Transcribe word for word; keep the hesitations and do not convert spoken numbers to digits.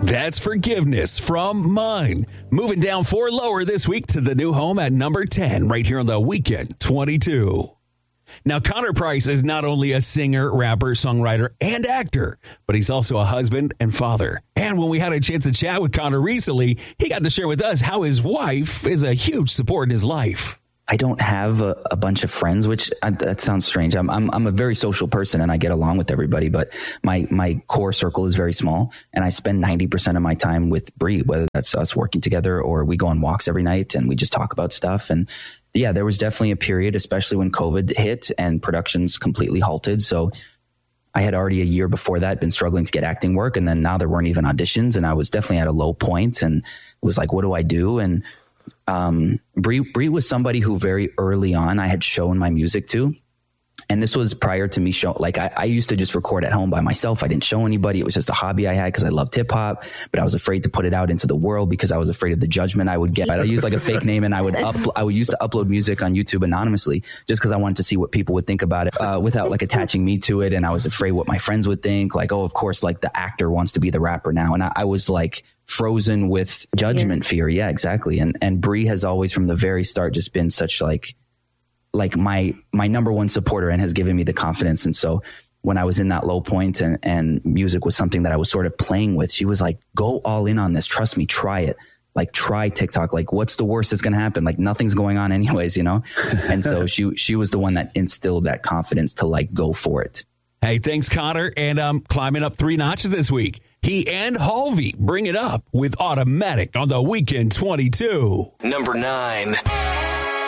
That's Forgiveness from Mine. Moving down four lower this week to the new home at number ten, right here on the Weekend twenty-two. Now, Connor Price is not only a singer, rapper, songwriter, and actor, but he's also a husband and father. And when we had a chance to chat with Connor recently, he got to share with us how his wife is a huge support in his life. I don't have a, a bunch of friends, which I, that sounds strange. I'm, I'm I'm a very social person and I get along with everybody, but my my core circle is very small, and I spend ninety percent of my time with Bree, whether that's us working together or we go on walks every night and we just talk about stuff. And yeah, there was definitely a period, especially when COVID hit and productions completely halted. So I had already a year before that been struggling to get acting work, and then now there weren't even auditions, and I was definitely at a low point and was like, what do I do? And Um, Bree, Bree was somebody who very early on I had shown my music to. And this was prior to me show, like I, I used to just record at home by myself. I didn't show anybody. It was just a hobby I had because I loved hip hop, but I was afraid to put it out into the world because I was afraid of the judgment I would get. I used like a fake name, and I would up, I would used to upload music on YouTube anonymously just because I wanted to see what people would think about it uh, without like attaching me to it. And I was afraid what my friends would think, like, oh, of course, like the actor wants to be the rapper now. And I, I was like frozen with judgment fear. fear. Yeah, exactly. And, and Bree has always from the very start just been such like, like my, my number one supporter and has given me the confidence. And so when I was in that low point and, and music was something that I was sort of playing with, she was like, go all in on this. Trust me, try it. Like try TikTok. Like what's the worst that's going to happen? Like nothing's going on anyways, you know? And so she, she was the one that instilled that confidence to like go for it. Hey, thanks, Connor. And um, climbing up three notches this week. He and Halvey bring it up with Automatic on the Weekend twenty-two. Number nine.